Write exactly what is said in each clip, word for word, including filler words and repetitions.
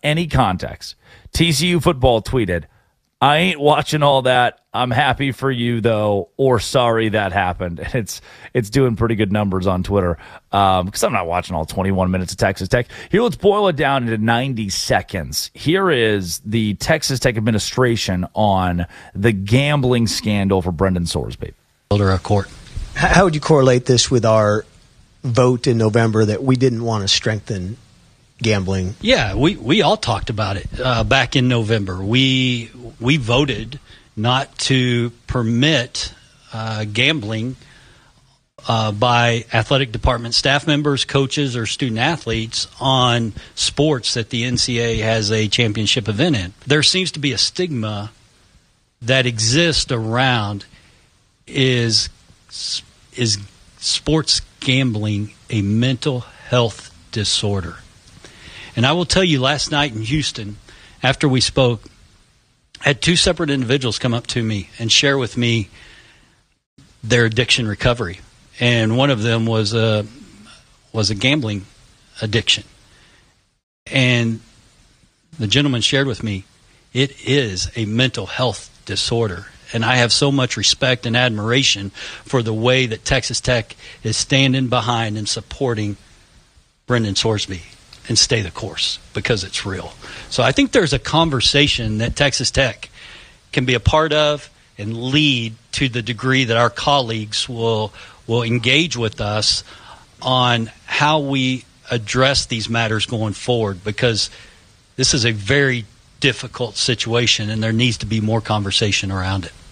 any context. T C U football tweeted, I ain't watching all that. I'm happy for you, though, or sorry that happened. And it's it's doing pretty good numbers on Twitter because um, I'm not watching all twenty-one minutes of Texas Tech. Here, let's boil it down into ninety seconds. Here is the Texas Tech administration on the gambling scandal for Brendan Sorsby. A court. How would you correlate this with our vote in November that we didn't want to strengthen gambling? Yeah, we, we all talked about it uh, back in November. We we voted not to permit uh, gambling uh, by athletic department staff members, coaches, or student athletes on sports that the N C A A has a championship event in. There seems to be a stigma that exists around is is sports gambling a mental health disorder. And I will tell you, last night in Houston, after we spoke, I had two separate individuals come up to me and share with me their addiction recovery. And one of them was a, was a gambling addiction. And the gentleman shared with me, it is a mental health disorder. And I have so much respect and admiration for the way that Texas Tech is standing behind and supporting Brendan Sorsby and stay the course, because it's real. So I think there's a conversation that Texas Tech can be a part of and lead to the degree that our colleagues will will engage with us on how we address these matters going forward, because this is a very difficult situation and there needs to be more conversation around it.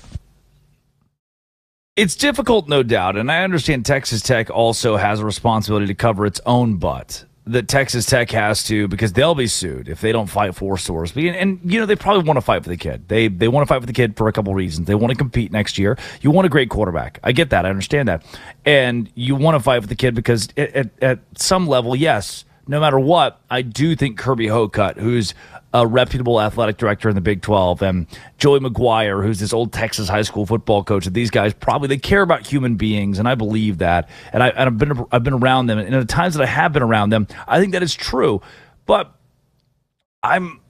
It's difficult, no doubt, and I understand Texas Tech also has a responsibility to cover its own butt. That Texas Tech has to, because they'll be sued if they don't fight for Sorsby. And, and, you know, they probably want to fight for the kid. They they want to fight for the kid for a couple reasons. They want to compete next year. You want a great quarterback. I get that. I understand that. And you want to fight for the kid because at, at, at some level, yes, no matter what, I do think Kirby Hocutt, who's a reputable athletic director in the Big twelve, and Joey McGuire, who's this old Texas high school football coach, that these guys probably, they care about human beings, and I believe that. And, I, and I've been I've been around them, and at the times that I have been around them, I think that is true. But I'm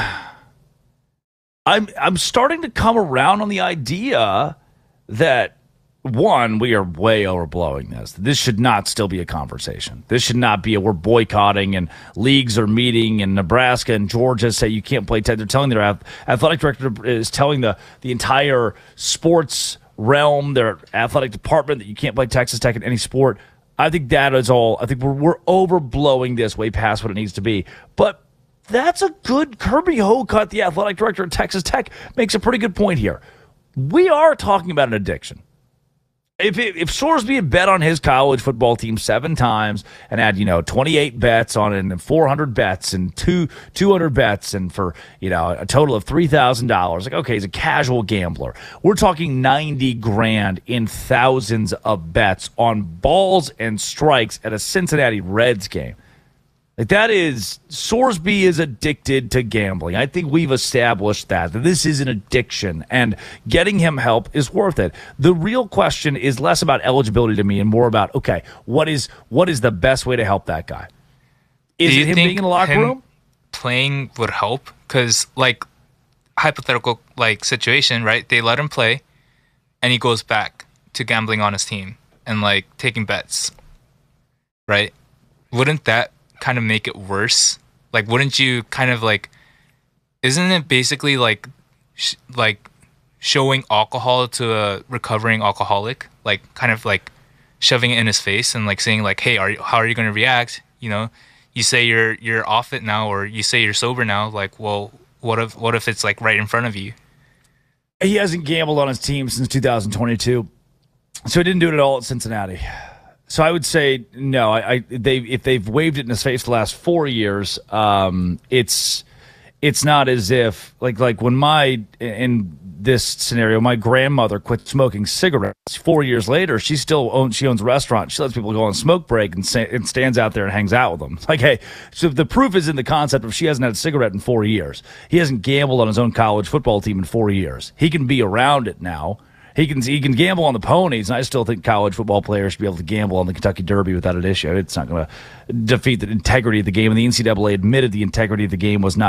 I'm I'm starting to come around on the idea that, one, we are way overblowing this. This should not still be a conversation. This should not be a we're boycotting and leagues are meeting and Nebraska and Georgia say you can't play Tech. They're telling their athletic director is telling the, the entire sports realm, their athletic department, that you can't play Texas Tech in any sport. I think that is all. I think we're, we're overblowing this way past what it needs to be. But that's a good, Kirby Hocutt, the athletic director at Texas Tech, makes a pretty good point here. We are talking about an addiction. If if Sorsby had bet on his college football team seven times and had, you know, twenty-eight bets on it and four hundred bets and two two hundred bets and for, you know, a total of three thousand dollars, like, okay, he's a casual gambler. We're talking ninety grand in thousands of bets on balls and strikes at a Cincinnati Reds game. Like, that is, Sorsby is addicted to gambling. I think we've established that, that this is an addiction, and getting him help is worth it. The real question is less about eligibility to me and more about, okay, what is what is the best way to help that guy? Is it him being in the locker room? Playing would help, because, like, hypothetical, like, situation, right? They let him play, and he goes back to gambling on his team and, like, taking bets, right? Wouldn't that kind of make it worse? Like, wouldn't you kind of like, isn't it basically like sh- like showing alcohol to a recovering alcoholic, like kind of like shoving it in his face and like saying like, hey, are you, how are you going to react? You know, you say you're you're off it now, or you say you're sober now, like, well, what if what if it's like right in front of you? He hasn't gambled on his team since two thousand twenty-two, so he didn't do it at all at Cincinnati. So I would say no. I, I they if they've waved it in his face the last four years, um, it's it's not as if like like when my in this scenario, my grandmother quit smoking cigarettes. Four years later, she still owns she owns a restaurant. She lets people go on smoke break and, sa- and stands out there and hangs out with them. It's like, hey, so the proof is in the concept of she hasn't had a cigarette in four years. He hasn't gambled on his own college football team in four years. He can be around it now. He can he can gamble on the ponies, and I still think college football players should be able to gamble on the Kentucky Derby without an issue. It's not going to defeat the integrity of the game, and the N C double A admitted the integrity of the game was not